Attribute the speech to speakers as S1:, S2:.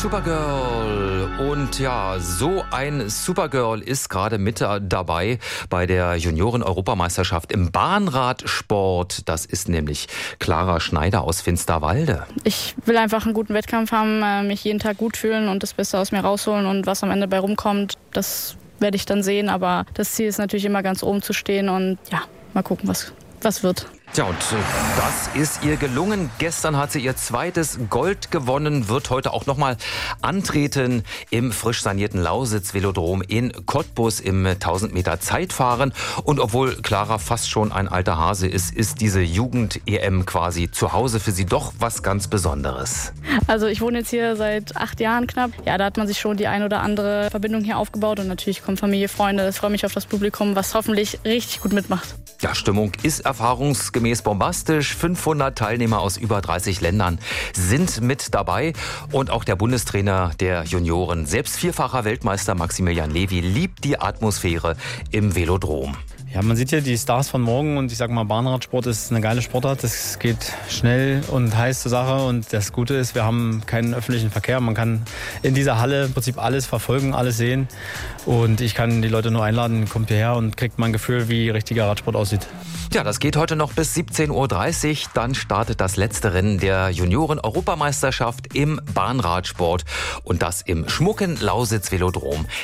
S1: Supergirl. Und ja, so ein Supergirl ist gerade mit dabei bei der Junioren-Europameisterschaft im Bahnradsport. Das ist nämlich Clara Schneider aus Finsterwalde.
S2: Ich will einfach einen guten Wettkampf haben, mich jeden Tag gut fühlen und das Beste aus mir rausholen. Und was am Ende bei rumkommt, das werde ich dann sehen. Aber das Ziel ist natürlich immer ganz oben zu stehen und ja, mal gucken, was wird.
S1: Ja, und das ist ihr gelungen. Gestern hat sie ihr zweites Gold gewonnen, wird heute auch nochmal antreten im frisch sanierten Lausitz-Velodrom in Cottbus im 1000 Meter Zeitfahren. Und obwohl Clara fast schon ein alter Hase ist, ist diese Jugend-EM quasi zu Hause für sie doch was ganz Besonderes.
S2: Also ich wohne jetzt hier seit 8 Jahren knapp. Ja, da hat man sich schon die ein oder andere Verbindung hier aufgebaut. Und natürlich kommen Familie, Freunde. Ich freue mich auf das Publikum, was hoffentlich richtig gut mitmacht.
S1: Ja, Stimmung ist erfahrungsgemäß bombastisch. 500 Teilnehmer aus über 30 Ländern sind mit dabei. Und auch der Bundestrainer der Junioren, selbst vierfacher Weltmeister Maximilian Levy, liebt die Atmosphäre im Velodrom.
S3: Ja, man sieht ja die Stars von morgen und ich sag mal, Bahnradsport ist eine geile Sportart. Das geht schnell und heiß zur Sache und das Gute ist, wir haben keinen öffentlichen Verkehr. Man kann in dieser Halle im Prinzip alles verfolgen, alles sehen und ich kann die Leute nur einladen, kommt hierher und kriegt mal ein Gefühl, wie richtiger Radsport aussieht.
S1: Ja, das geht heute noch bis 17:30 Uhr. Dann startet das letzte Rennen der Junioren-Europameisterschaft im Bahnradsport und das im schmucken Lausitz-Velodrom.